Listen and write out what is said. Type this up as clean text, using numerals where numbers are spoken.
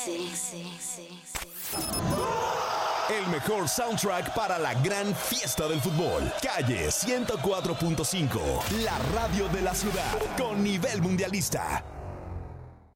El mejor soundtrack para la gran fiesta del fútbol. Calle 104.5, la radio de la ciudad, con nivel mundialista.